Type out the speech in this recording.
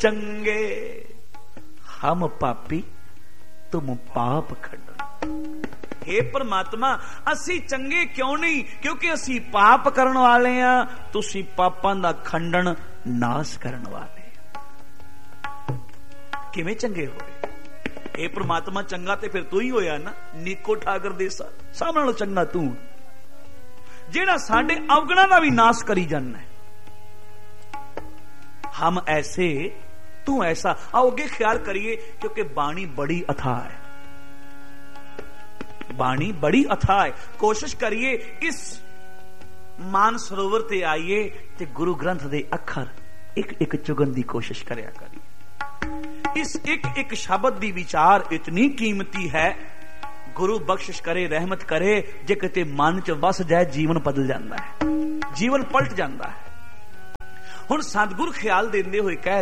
चंगे हम पापी तुम पाप खंडन। हे परमात्मा असी चंगे क्यों नहीं? क्योंकि असी पाप करन वाले हां, तुसी पापां दा खंडन नाश करन वाले। किवें चंगे होए? हे परमात्मा चंगा ते फिर तू ही होया ना। नीको ठाकर देसा सब नालों चंगा तू, जेड़ा साडे अवगुणां दा भी नाश करी जाना है। हम ऐसे तू ऐसा। आओ अगे ख्याल करिए, क्योंकि बाणी बड़ी अथाह है, बाणी बड़ी अथाह है। कोशिश करिए इस मान सरोवर ते आइए ते गुरु ग्रंथ दे अखर एक एक चुगन दी कोशिश करया करिए। इस एक एक शब्द दी विचार इतनी कीमती है। गुरु बख्शिश करे, रहमत करे, जे किते मन च वस जाए जीवन बदल जाता है, जीवन पलट जाता है। हुण सतगुर ख्याल देंदे होए कह